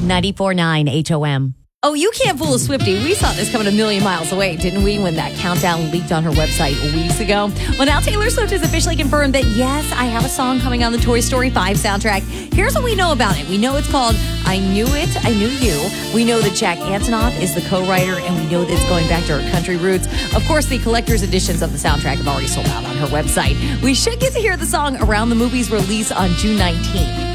94.9 HOM. Oh, you can't fool a Swiftie. We saw this coming a million miles away, didn't we, when that countdown leaked on her website weeks ago? Well, now Taylor Swift has officially confirmed that, yes, I have a song coming on the Toy Story 5 soundtrack. Here's what we know about it. We know it's called I Knew It, I Knew You. We know that Jack Antonoff is the co-writer, and we know that it's going back to her country roots. Of course, the collector's editions of the soundtrack have already sold out on her website. We should get to hear the song around the movie's release on June 19th.